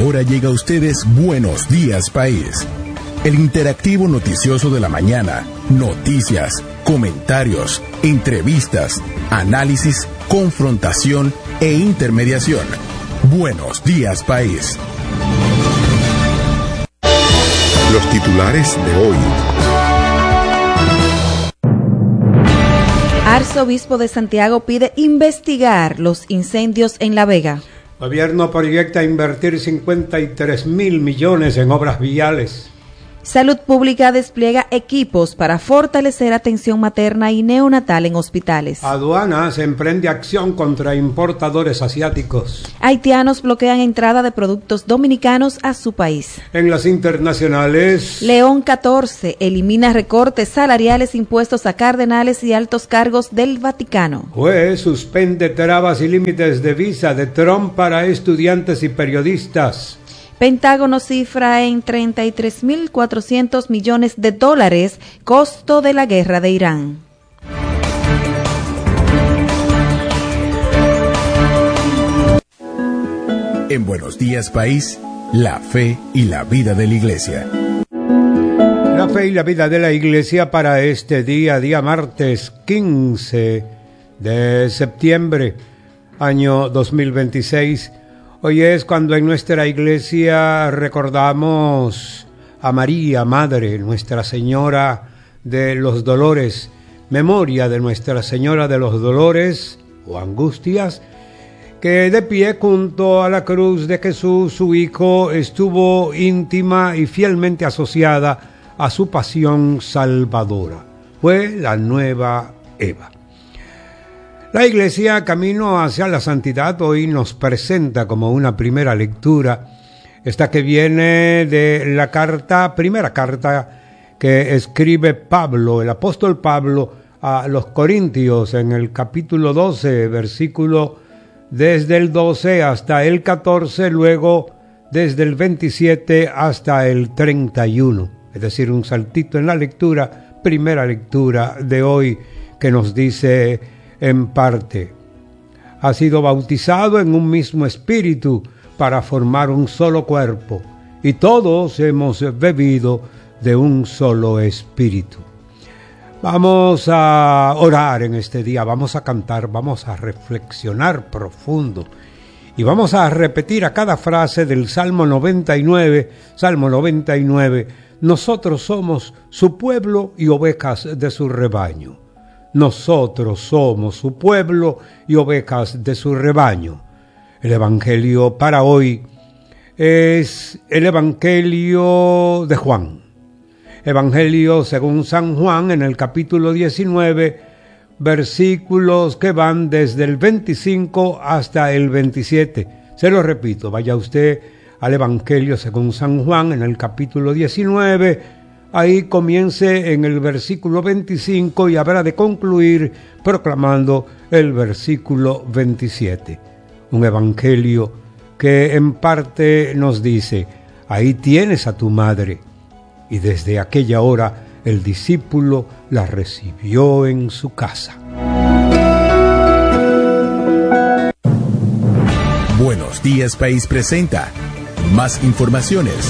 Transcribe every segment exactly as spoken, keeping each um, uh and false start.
Ahora llega a ustedes Buenos Días País, el interactivo noticioso de la mañana. Noticias, comentarios, entrevistas, análisis, confrontación e intermediación. Buenos Días País. Los titulares de hoy. Arzobispo de Santiago pide investigar los incendios en La Vega. Gobierno proyecta invertir cincuenta y tres mil millones en obras viales. Salud Pública despliega equipos para fortalecer atención materna y neonatal en hospitales. Aduanas emprende acción contra importadores asiáticos. Haitianos bloquean entrada de productos dominicanos a su país. En las internacionales, León catorce elimina recortes salariales impuestos a cardenales y altos cargos del Vaticano. Juez suspende trabas y límites de visa de Trump para estudiantes y periodistas. Pentágono cifra en treinta y tres mil cuatrocientos millones de dólares costo de la guerra de Irán. En Buenos Días País, la fe y la vida de la Iglesia. La fe y la vida de la Iglesia para este día, día martes quince de septiembre, año dos mil veintiséis. Hoy es cuando en nuestra iglesia recordamos a María, Madre, Nuestra Señora de los Dolores, memoria de Nuestra Señora de los Dolores o Angustias, que de pie junto a la cruz de Jesús, su Hijo, estuvo íntima y fielmente asociada a su pasión salvadora. Fue la nueva Eva. La Iglesia, camino hacia la santidad, hoy nos presenta como una primera lectura, esta que viene de la carta, primera carta que escribe Pablo, el apóstol Pablo, a los Corintios, en el capítulo doce, versículo desde el doce hasta el catorce, luego desde el veintisiete hasta el treinta y uno, es decir, un saltito en la lectura, primera lectura de hoy, que nos dice en parte: ha sido bautizado en un mismo espíritu para formar un solo cuerpo, y todos hemos bebido de un solo espíritu. Vamos a orar en este día, vamos a cantar, vamos a reflexionar profundo y vamos a repetir a cada frase del Salmo noventa y nueve, Salmo noventa y nueve, nosotros somos su pueblo y ovejas de su rebaño. Nosotros somos su pueblo y ovejas de su rebaño. El Evangelio para hoy es el Evangelio de Juan. Evangelio según San Juan, en el capítulo diecinueve, versículos que van desde el veinticinco hasta el veintisiete. Se lo repito, vaya usted al Evangelio según San Juan, en el capítulo diecinueve, ahí comience en el versículo veinticinco y habrá de concluir proclamando el versículo veintisiete. Un evangelio que en parte nos dice: ahí tienes a tu madre. Y desde aquella hora el discípulo la recibió en su casa. Buenos Días País presenta más informaciones.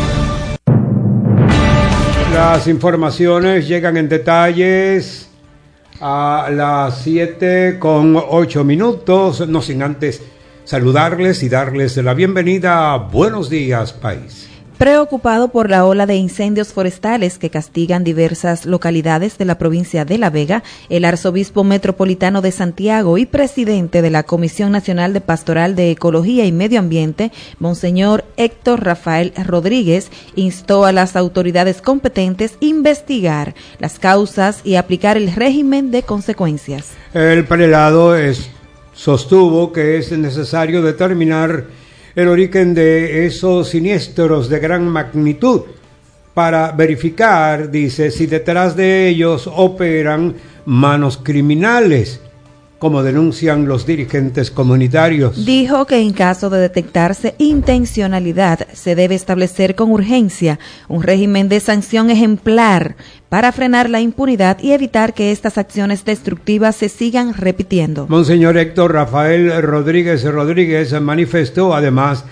Las informaciones llegan en detalles a las siete con ocho minutos, no sin antes saludarles y darles la bienvenida a Buenos Días País. Preocupado por la ola de incendios forestales que castigan diversas localidades de la provincia de La Vega, el arzobispo metropolitano de Santiago y presidente de la Comisión Nacional de Pastoral de Ecología y Medio Ambiente, Monseñor Héctor Rafael Rodríguez, instó a las autoridades competentes investigar las causas y aplicar el régimen de consecuencias. El prelado es, sostuvo que es necesario determinar el origen de esos siniestros de gran magnitud para verificar, dice, si detrás de ellos operan manos criminales, como denuncian los dirigentes comunitarios. Dijo que en caso de detectarse intencionalidad, se debe establecer con urgencia un régimen de sanción ejemplar para frenar la impunidad y evitar que estas acciones destructivas se sigan repitiendo. Monseñor Héctor Rafael Rodríguez Rodríguez manifestó además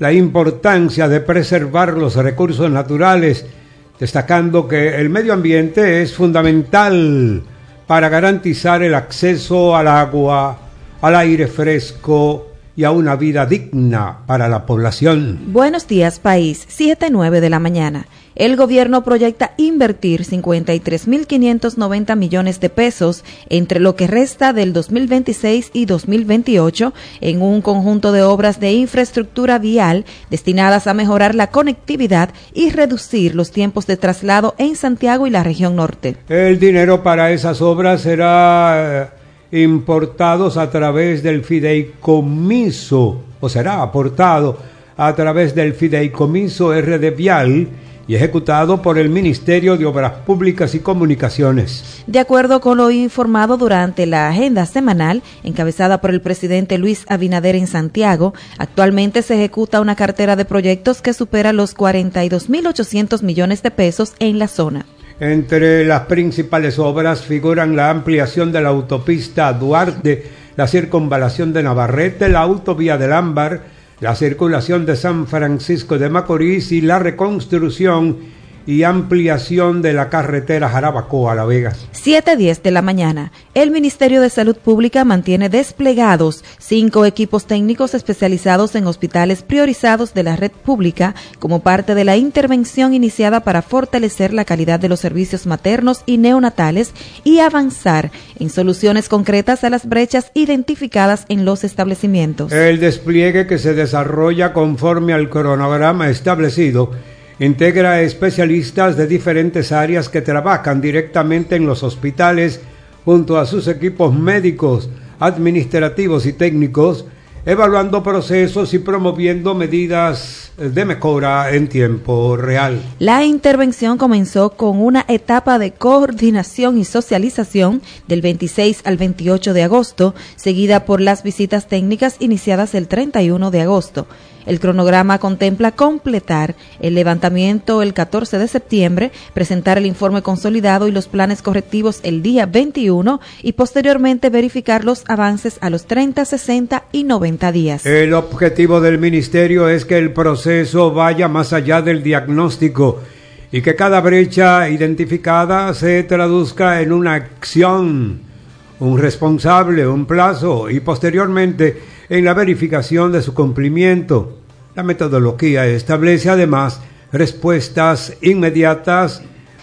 la importancia de preservar los recursos naturales, destacando que el medio ambiente es fundamental para garantizar el acceso al agua, al aire fresco y a una vida digna para la población. Buenos días, país. siete nueve de la mañana. El gobierno proyecta invertir cincuenta y tres mil quinientos noventa millones de pesos entre lo que resta del dos mil veintiséis y dos mil veintiocho en un conjunto de obras de infraestructura vial destinadas a mejorar la conectividad y reducir los tiempos de traslado en Santiago y la región norte. El dinero para esas obras será eh, importados a través del fideicomiso, o será aportado a través del fideicomiso R D Vial, y ejecutado por el Ministerio de Obras Públicas y Comunicaciones. De acuerdo con lo informado durante la agenda semanal, encabezada por el presidente Luis Abinader en Santiago, actualmente se ejecuta una cartera de proyectos que supera los cuarenta y dos mil ochocientos millones de pesos en la zona. Entre las principales obras figuran la ampliación de la autopista Duarte, la circunvalación de Navarrete, la autovía del Ámbar, la circulación de San Francisco de Macorís y la reconstrucción y ampliación de la carretera Jarabacoa-La Vega. siete diez de la mañana. El Ministerio de Salud Pública mantiene desplegados cinco equipos técnicos especializados en hospitales priorizados de la red pública como parte de la intervención iniciada para fortalecer la calidad de los servicios maternos y neonatales y avanzar en soluciones concretas a las brechas identificadas en los establecimientos. El despliegue, que se desarrolla conforme al cronograma establecido, integra especialistas de diferentes áreas que trabajan directamente en los hospitales junto a sus equipos médicos, administrativos y técnicos, evaluando procesos y promoviendo medidas de mejora en tiempo real. La intervención comenzó con una etapa de coordinación y socialización del veintiséis al veintiocho de agosto, seguida por las visitas técnicas iniciadas el treinta y uno de agosto. El cronograma contempla completar el levantamiento el catorce de septiembre, presentar el informe consolidado y los planes correctivos el día veintiuno y posteriormente verificar los avances a los treinta, sesenta y noventa días. El objetivo del ministerio es que el proceso vaya más allá del diagnóstico y que cada brecha identificada se traduzca en una acción, un responsable, un plazo y posteriormente en la verificación de su cumplimiento. La metodología establece además respuestas inmediatas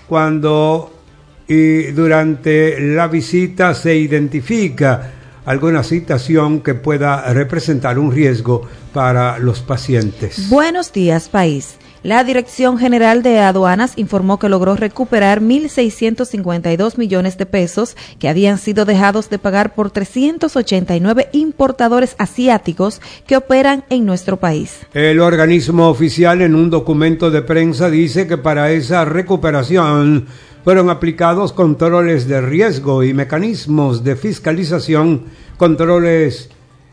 cuando y durante la visita se identifica alguna situación que pueda representar un riesgo para los pacientes. Buenos días, país. La Dirección General de Aduanas informó que logró recuperar mil seiscientos cincuenta y dos millones de pesos que habían sido dejados de pagar por trescientos ochenta y nueve importadores asiáticos que operan en nuestro país. El organismo oficial en un documento de prensa dice que para esa recuperación fueron aplicados controles de riesgo y mecanismos de fiscalización, controles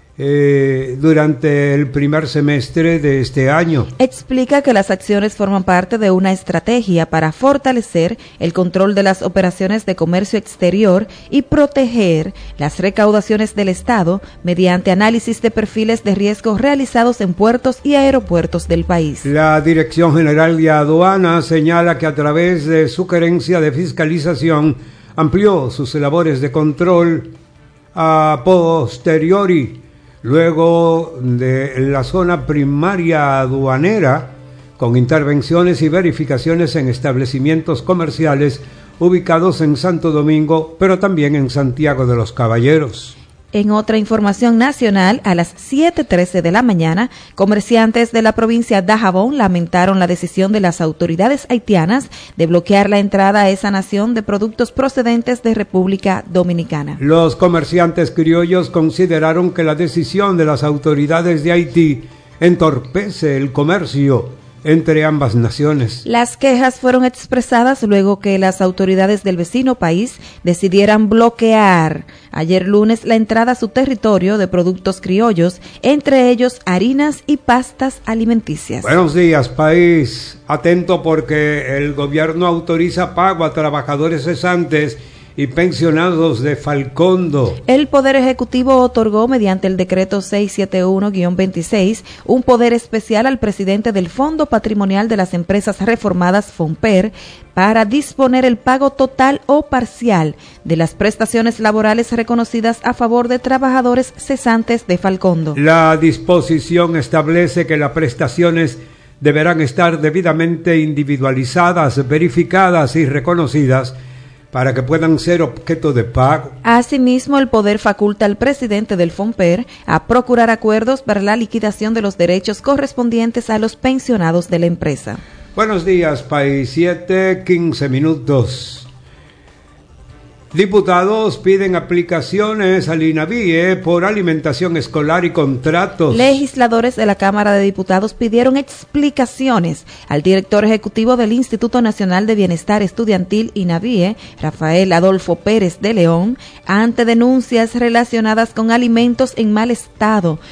Eh, durante el primer semestre de este año. Explica que las acciones forman parte de una estrategia para fortalecer el control de las operaciones de comercio exterior y proteger las recaudaciones del Estado mediante análisis de perfiles de riesgo realizados en puertos y aeropuertos del país. La Dirección General de Aduanas señala que a través de su gerencia de fiscalización amplió sus labores de control a posteriori, luego de la zona primaria aduanera, con intervenciones y verificaciones en establecimientos comerciales ubicados en Santo Domingo, pero también en Santiago de los Caballeros. En otra información nacional, a las siete trece de la mañana, comerciantes de la provincia de Dajabón lamentaron la decisión de las autoridades haitianas de bloquear la entrada a esa nación de productos procedentes de República Dominicana. Los comerciantes criollos consideraron que la decisión de las autoridades de Haití entorpece el comercio entre ambas naciones. Las quejas fueron expresadas luego que las autoridades del vecino país decidieran bloquear ayer lunes la entrada a su territorio de productos criollos, entre ellos harinas y pastas alimenticias. Buenos días, país. Atento porque el gobierno autoriza pago a trabajadores cesantes y pensionados de Falcondo. El Poder Ejecutivo otorgó mediante el decreto seiscientos setenta y uno guión veintiséis un poder especial al presidente del Fondo Patrimonial de las Empresas Reformadas FONPER para disponer el pago total o parcial de las prestaciones laborales reconocidas a favor de trabajadores cesantes de Falcondo. La disposición establece que las prestaciones deberán estar debidamente individualizadas, verificadas y reconocidas para que puedan ser objeto de pago. Asimismo, el poder faculta al presidente del FONPER a procurar acuerdos para la liquidación de los derechos correspondientes a los pensionados de la empresa. Buenos días, país. siete, quince minutos. Diputados piden aplicaciones al INAVIE por alimentación escolar y contratos. Legisladores de la Cámara de Diputados pidieron explicaciones al director ejecutivo del Instituto Nacional de Bienestar Estudiantil INAVIE, Rafael Adolfo Pérez de León, ante denuncias relacionadas con alimentos en mal estado